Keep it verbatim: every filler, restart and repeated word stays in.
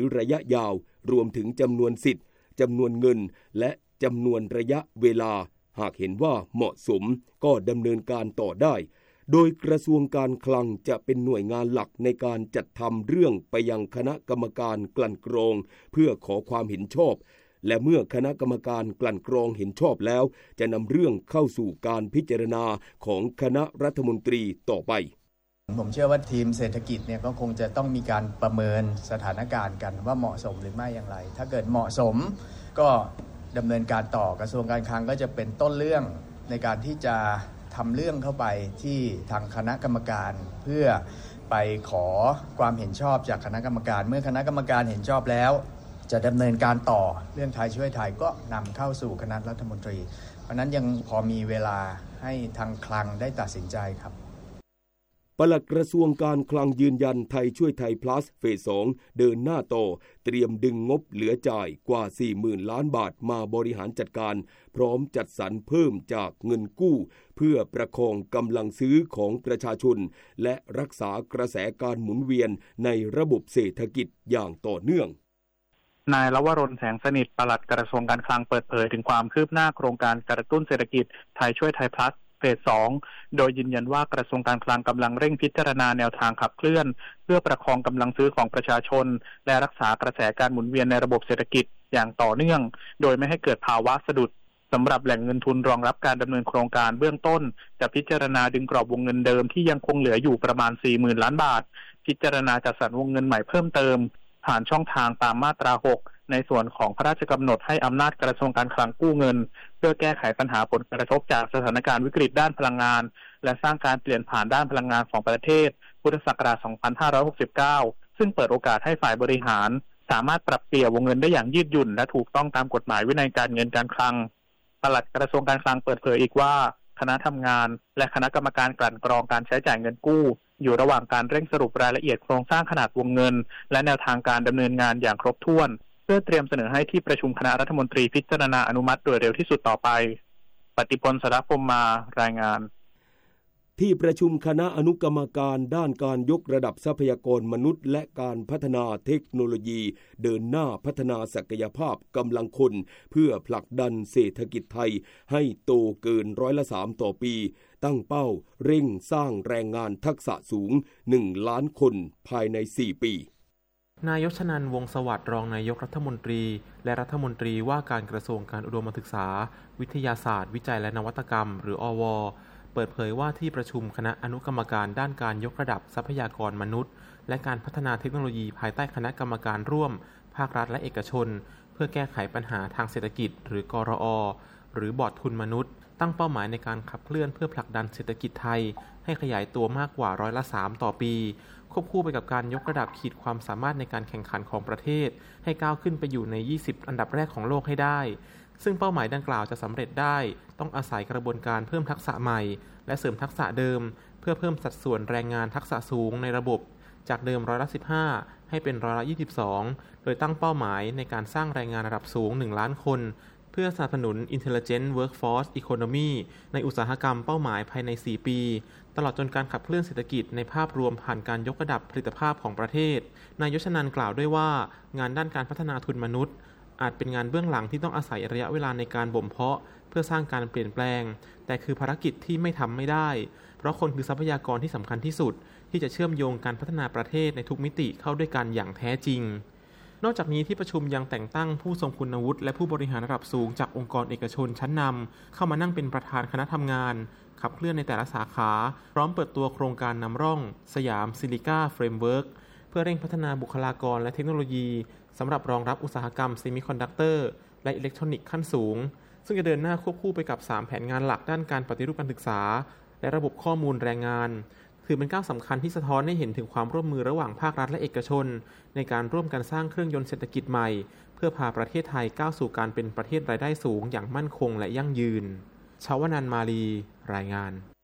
ระยะยาวรวมถึงจำนวนสิทธิ์จำนวนเงินและจำนวนระยะเวลาหากเห็นว่าเหมาะสมก็ดำเนินการต่อได้โดยกระทรวงการคลังจะเป็นหน่วยงานหลักในการจัดทำเรื่องไปยังคณะกรรมการกลั่นกรองเพื่อขอความเห็นชอบและเมื่อคณะกรรมการกลั่นกรองเห็นชอบแล้วจะนำเรื่องเข้าสู่การพิจารณาของคณะรัฐมนตรีต่อไปผมเชื่อว่าทีมเศรษฐกิจเนี่ยก็คงจะต้องมีการประเมินสถานการณ์กันว่าเหมาะสมหรือไม่อย่างไรถ้าเกิดเหมาะสมก็ดำเนินการต่อกระทรวงการคลังก็จะเป็นต้นเรื่องในการที่จะทำเรื่องเข้าไปที่ทางคณะกรรมการเพื่อไปขอความเห็นชอบจากคณะกรรมการเมื่อคณะกรรมการเห็นชอบแล้วจะดำเนินการต่อเรื่องไทยช่วยไทยก็นำเข้าสู่คณะรัฐมนตรีเพราะนั้นยังพอมีเวลาให้ทางคลังได้ตัดสินใจครับปลัดกระทรวงการคลังยืนยันไทยช่วยไทย plus เฟสสองเดินหน้าต่อเตรียมดึงงบเหลือจ่ายกว่า สี่หมื่น ล้านบาทมาบริหารจัดการพร้อมจัดสรรเพิ่มจากเงินกู้เพื่อประคองกำลังซื้อของประชาชนและรักษากระแสการหมุนเวียนในระบบเศรษฐกิจอย่างต่อเนื่องนายลวรนแสงสนิทปลัดกระทรวงการคลังเปิดเผยถึงความคืบหน้าโครงการกระตุ้นเศรษฐกิจไทยช่วยไทย plusเฟสสองโดยยืนยันว่ากระทรวงการคลังกำลังเร่งพิจารณาแนวทางขับเคลื่อนเพื่อประคองกำลังซื้อของประชาชนและรักษากระแสการหมุนเวียนในระบบเศรษฐกิจอย่างต่อเนื่องโดยไม่ให้เกิดภาวะสะดุดสำหรับแหล่งเงินทุนรองรับการดำเนินโครงการเบื้องต้นจะพิจารณาดึงกรอบวงเงินเดิมที่ยังคงเหลืออยู่ประมาณ สี่หมื่น ล้านบาทพิจารณาจัดสรรวงเงินใหม่เพิ่มเติมผ่านช่องทางตามมาตราหกในส่วนของพระราชกำหนดให้อำนาจกระทรวงการคลังกู้เงินเพื่อแก้ไขปัญหาผลกระทบจากสถานการณ์วิกฤตด้านพลังงานและสร้างการเปลี่ยนผ่านด้านพลังงานของประเทศพุทธศักราช สองพันห้าร้อยหกสิบเก้า ซึ่งเปิดโอกาสให้ฝ่ายบริหารสามารถปรับเปลี่ยนวงเงินได้อย่างยืดหยุ่นและถูกต้องตามกฎหมายวินัยการเงินการคลังปลัดกระทรวงการคลังเปิดเผยอีกว่าคณะทำงานและคณะกรรมการกลั่นกรองการใช้จ่ายเงินกู้อยู่ระหว่างการเร่งสรุปรายละเอียดโครงสร้างขนาดวงเงินและแนวทางการดำเนินงานอย่างครบถ้วนเพื่อเตรียมเสนอให้ที่ประชุมคณะรัฐมนตรีพิจารณาอนุมัติโดยเร็วที่สุดต่อไปปฏิพล สรพรหมมารายงานที่ประชุมคณะอนุกรรมการด้านการยกระดับทรัพยากรมนุษย์และการพัฒนาเทคโนโลยีเดินหน้าพัฒนาศักยภาพกำลังคนเพื่อผลักดันเศรษฐกิจไทยให้โตเกินร้อยละสามต่อปีตั้งเป้าเร่งสร้างแรงงานทักษะสูงหนึ่งล้านคนภายในสี่ปีนายชนันท์ วงศ์สวัสดิ์รองนายกรัฐมนตรีและรัฐมนตรีว่าการกระทรวงการอุดมศึกษาวิทยาศาสตร์วิจัยและนวัตกรรมหรืออว.เปิดเผยว่าที่ประชุมคณะอนุกรรมการด้านการยกระดับทรัพยากรมนุษย์และการพัฒนาเทคโนโลยีภายใต้คณะกรรมการร่วมภาครัฐและเอกชนเพื่อแก้ไขปัญหาทางเศรษฐกิจหรือกรอ.หรือบอร์ดทุนมนุษย์ตั้งเป้าหมายในการขับเคลื่อนเพื่อผลักดันเศรษฐกิจไทยให้ขยายตัวมากกว่าร้อยละสามต่อปีควบคู่ไปกับการยกระดับขีดความสามารถในการแข่งขันของประเทศให้ก้าวขึ้นไปอยู่ในยี่สิบอันดับแรกของโลกให้ได้ซึ่งเป้าหมายดังกล่าวจะสำเร็จได้ต้องอาศัยกระบวนการเพิ่มทักษะใหม่และเสริมทักษะเดิมเพื่อเพิ่มสัดส่วนแรงงานทักษะสูงในระบบจากเดิมร้อยละสิบห้าให้เป็นร้อยละยี่สิบสองโดยตั้งเป้าหมายในการสร้างแรงงานระดับสูงหนึ่งล้านคนเพื่อสนับสนุน Intelligent Workforce Economy ในอุตสาหกรรมเป้าหมายภายในสี่ปีตลอดจนการขับเคลื่อนเศรษฐกิจในภาพรวมผ่านการยกระดับผลิตภาพของประเทศนายชนันท์กล่าวด้วยว่างานด้านการพัฒนาทุนมนุษย์อาจเป็นงานเบื้องหลังที่ต้องอาศัยระยะเวลาในการบ่มเพาะเพื่อสร้างการเปลี่ยนแปลงแต่คือภารกิจที่ไม่ทำไม่ได้เพราะคนคือทรัพยากรที่สำคัญที่สุดที่จะเชื่อมโยงการพัฒนาประเทศในทุกมิติเข้าด้วยกันอย่างแท้จริงนอกจากนี้ที่ประชุมยังแต่งตั้งผู้ทรงคุณวุฒิและผู้บริหารระดับสูงจากองค์กรเอกชนชั้นนำเข้ามานั่งเป็นประธานคณะทำงานขับเคลื่อนในแต่ละสาขาพร้อมเปิดตัวโครงการนำร่องสยามซิลิก้าเฟรมเวิร์คเพื่อเร่งพัฒนาบุคลากรและเทคโนโลยีสำหรับรองรับอุตสาหกรรมเซมิคอนดักเตอร์และอิเล็กทรอนิกส์ขั้นสูงซึ่งจะเดินหน้าควบคู่ไปกับสามแผนงานหลักด้านการปฏิรูปการศึกษาและระบบข้อมูลแรงงานถือเป็นก้าวสำคัญที่สะท้อนให้เห็นถึงความร่วมมือระหว่างภาครัฐและเอกชนในการร่วมกันสร้างเครื่องยนต์เศรษฐกิจใหม่เพื่อพาประเทศไทยก้าวสู่การเป็นประเทศรายได้สูงอย่างมั่นคงและยั่งยืนชวนันท์ มาลีรายงาน